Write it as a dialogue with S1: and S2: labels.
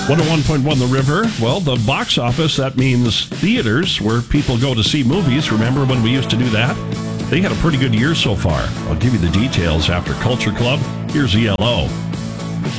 S1: 101.1 The River. Well, the box office, that means theaters where people go to see movies. Remember when we used to do that? They had a pretty good year so far. I'll give you the details after Culture Club. Here's ELO.